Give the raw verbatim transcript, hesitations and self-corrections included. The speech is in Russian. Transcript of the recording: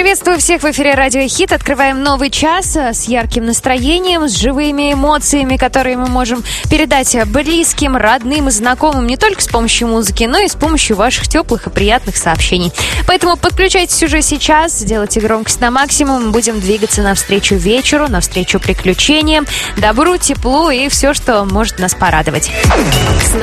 Приветствую всех в эфире Радио Хит. Открываем новый час с ярким настроением, с живыми эмоциями, которые мы можем передать близким, родным и знакомым не только с помощью музыки, но и с помощью ваших теплых и приятных сообщений. Поэтому подключайтесь уже сейчас, сделайте громкость на максимум. Будем двигаться навстречу вечеру, навстречу приключениям, добру, теплу и все, что может нас порадовать.